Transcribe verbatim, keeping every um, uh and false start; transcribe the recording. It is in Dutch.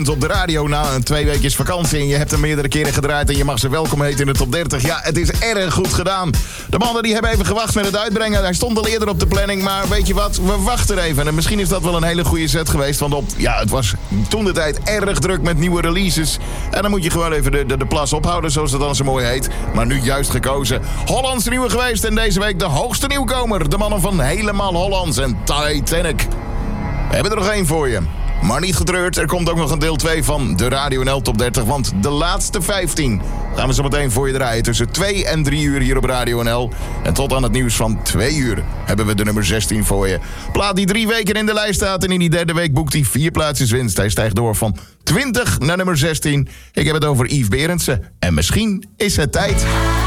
op de radio na een twee weekjes vakantie en je hebt hem meerdere keren gedraaid en je mag ze welkom heten in de top dertig. Ja, het is erg goed gedaan. De mannen die hebben even gewacht met het uitbrengen. Hij stond al eerder op de planning, maar weet je wat? We wachten even. En misschien is dat wel een hele goede set geweest, want op, ja, het was toen de tijd erg druk met nieuwe releases. En dan moet je gewoon even de, de, de plas ophouden, zoals dat dan zo mooi heet. Maar nu juist gekozen. Hollands nieuwe geweest en deze week de hoogste nieuwkomer. De mannen van Helemaal Hollands en Titanic. We hebben er nog één voor je. Maar niet getreurd, er komt ook nog een deel twee van de Radio N L Top dertig. Want de laatste vijftien gaan we zo meteen voor je draaien. Tussen twee en drie uur hier op Radio N L. En tot aan het nieuws van twee uur hebben we de nummer zestien voor je. Plaat die drie weken in de lijst staat. En in die derde week boekt hij vier plaatsjes winst. Hij stijgt door van twintig naar nummer zestien. Ik heb het over Yves Berendsen. En misschien is het tijd.